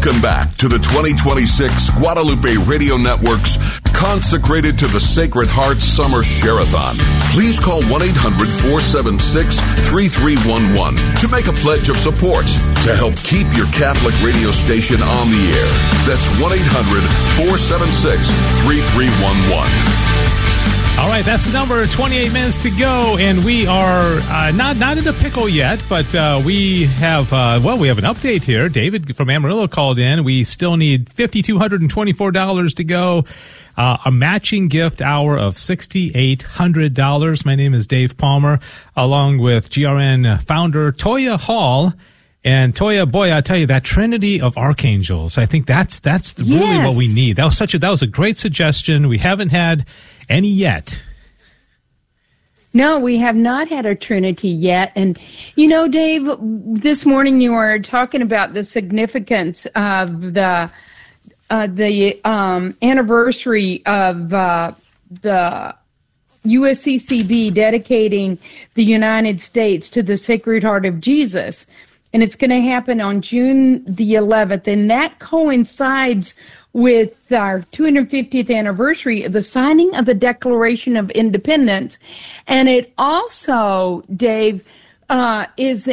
Welcome back to the 2026 Guadalupe Radio Network's Consecrated to the Sacred Heart Summer Share-a-thon. Please call 1-800-476-3311 to make a pledge of support to help keep your Catholic radio station on the air. That's 1-800-476-3311. All right, that's the number. 28 minutes to go, and we are not in a pickle yet, but we have we have an update here. David from Amarillo called in. We still need $5,224 to go. A matching gift hour of $6,800. My name is Dave Palmer, along with GRN founder Toya Hall. And Toya, boy, I tell you, that trinity of archangels, I think that's really what we need. That was a great suggestion. We haven't had any yet. No, we have not had a trinity yet. And, you know, Dave, this morning you were talking about the significance of the anniversary of the USCCB dedicating the United States to the Sacred Heart of Jesus. And it's going to happen on June the 11th. And that coincides with our 250th anniversary of the signing of the Declaration of Independence. And it also, Dave, is the